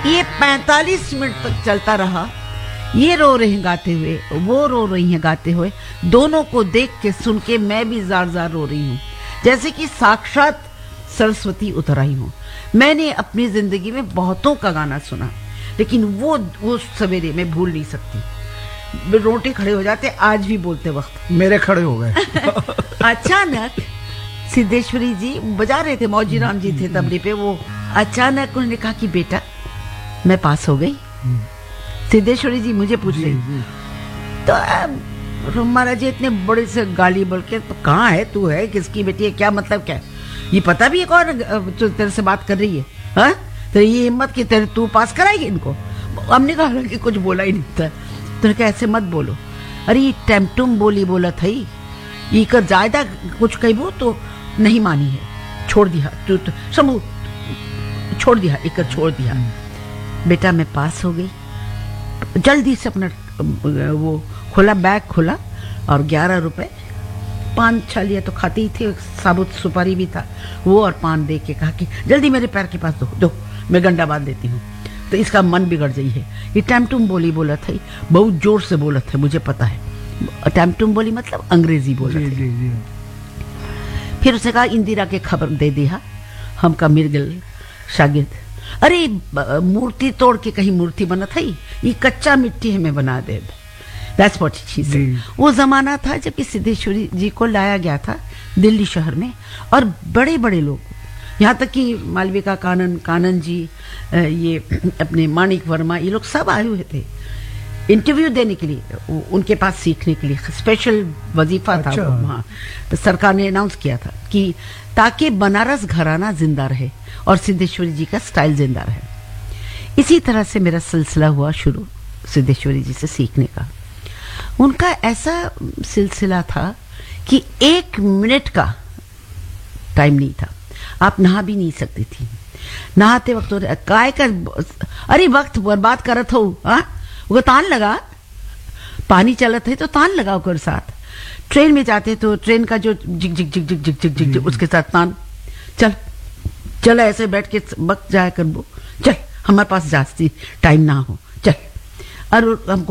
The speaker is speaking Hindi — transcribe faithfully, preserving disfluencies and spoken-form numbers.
ये पैंतालीस मिनट तक चलता रहा। ये रो रहे हैं गाते हुए, वो रो रही हैं गाते हुए। दोनों को देख के सुन के मैं भी जार जार रो रही हूँ, जैसे कि साक्षात सरस्वती उतर आई हूँ। मैंने अपनी जिंदगी में बहुतों का गाना सुना, लेकिन वो वो सवेरे मैं भूल नहीं सकती। रोटे खड़े हो जाते आज भी बोलते वक्त। मेरे खड़े हो गए। अचानक सिद्धेश्वरी जी बजा रहे थे, मौजी राम जी थे तबले पे। वो अचानक उन्होंने कहा कि बेटा मैं पास हो गई। सिद्धेश्वरी जी मुझे पूछ रही, तो महाराज जी इतने बड़े से गाली बोल के, तो कहाँ है तू, है किसकी बेटी है, क्या मतलब क्या है, ये पता भी है कौन जो तेरे से बात कर रही है, हाँ? तो ये हिम्मत की तेरे तू पास कराएगी इनको। हमने कहा कि कुछ बोला ही नहीं था। तो कहा ऐसे मत बोलो, अरे ये टैमटुम बोली बोला था, ये कर ज्यादा कुछ कहबो तो नहीं मानी है, छोड़ दिया तू तो समूह छोड़ दिया, एक छोड़ दिया। बेटा मैं पास हो गई। जल्दी से अपना वो खोला, बैग खोला और ग्यारह रुपए पान छा लिया, तो खाते ही थे, साबुत सुपारी भी था वो, और पान दे के कहा कि जल्दी मेरे पैर के पास दो दो मैं गंडा बांध देती हूँ। तो इसका मन बिगड़ गई है। ये टैमटुम बोली बोला था, बहुत जोर से बोला था, मुझे पता है। टैमटुम बोली मतलब अंग्रेजी बोला जी, जी, जी। फिर उसने कहा इंदिरा के खबर दे दिया, हम का मिर्गल शागिर्द। अरे मूर्ति तोड़ के कहीं मूर्ति बना था, ये कच्चा मिट्टी है मैं बना दे। That's what she said। वो जमाना था जब सिद्धेश्वरी जी को लाया गया था दिल्ली शहर में, और बड़े बड़े लोग, यहाँ तक कि मालविका कानन कानन जी, ये अपने माणिक वर्मा, ये लोग सब आए हुए थे इंटरव्यू देने के लिए, उनके पास सीखने के लिए। स्पेशल वजीफा अच्छा। था वहाँ। तो सरकार ने अनाउंस किया था कि ताकि बनारस घराना जिंदा रहे और सिद्धेश्वरी जी का स्टाइल जिंदा रहे। इसी तरह से मेरा सिलसिला हुआ शुरू सिद्धेश्वरी जी से सीखने का। उनका ऐसा सिलसिला था कि एक मिनट का टाइम नहीं था, आप नहा भी नहीं सकती थी। नहाते वक्त काय का अरे वक्त बर्बाद करत हो, हाँ वो तान लगा, पानी चलत है तो तान लगाओ कर साथ। ट्रेन में जाते तो ट्रेन का जो zig zig zig zig zig zig zig उसके साथ तान, चल चल ऐसे बैठ के वक्त जाया कर वो, चल हमारे पास जास्ती टाइम ना हो, चल। और हमको